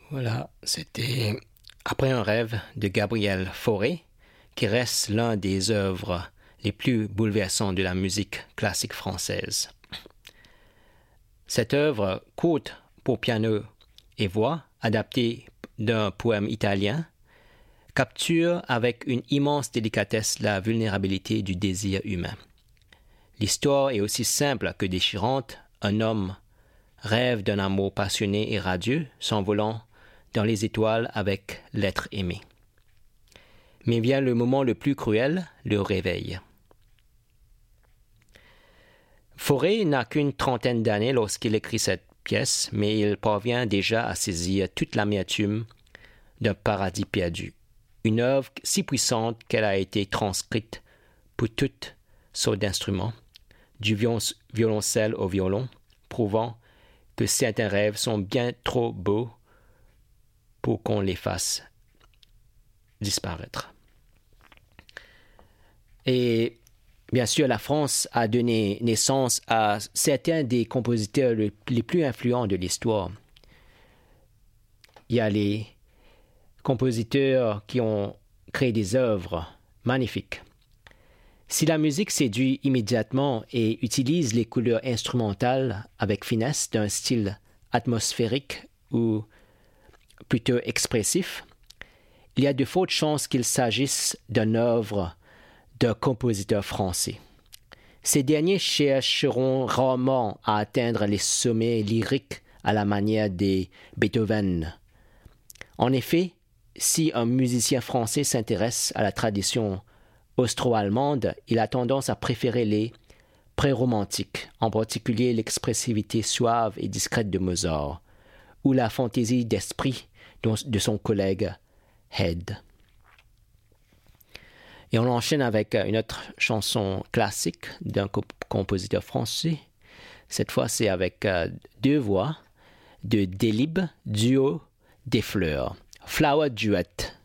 Voilà, c'était Après un rêve de Gabriel Fauré, qui reste l'un des œuvres les plus bouleversantes de la musique classique française. Cette œuvre, courte pour piano et voix, adaptée d'un poème italien, capture avec une immense délicatesse la vulnérabilité du désir humain. L'histoire est aussi simple que déchirante. Un homme rêve d'un amour passionné et radieux, s'envolant dans les étoiles avec l'être aimé. Mais vient le moment le plus cruel, le réveil. Fauré n'a qu'une trentaine d'années lorsqu'il écrit cette pièce, mais il parvient déjà à saisir toute l'amertume d'un paradis perdu. Une œuvre si puissante qu'elle a été transcrite pour toutes sortes d'instruments, du violoncelle au violon, prouvant que certains rêves sont bien trop beaux pour qu'on les fasse disparaître. Et bien sûr, la France a donné naissance à certains des compositeurs les plus influents de l'histoire. Il y a les compositeurs qui ont créé des œuvres magnifiques. Si la musique séduit immédiatement et utilise les couleurs instrumentales avec finesse d'un style atmosphérique ou plutôt expressif, il y a de fortes chances qu'il s'agisse d'une œuvre d'un compositeur français. Ces derniers chercheront rarement à atteindre les sommets lyriques à la manière des Beethoven. En effet, si un musicien français s'intéresse à la tradition austro-allemande, il a tendance à préférer les pré-romantiques, en particulier l'expressivité suave et discrète de Mozart, ou la fantaisie d'esprit de son collègue Haydn. Et on enchaîne avec une autre chanson classique d'un compositeur français. Cette fois, c'est avec deux voix de Delibes, duo des fleurs. Flower Duet.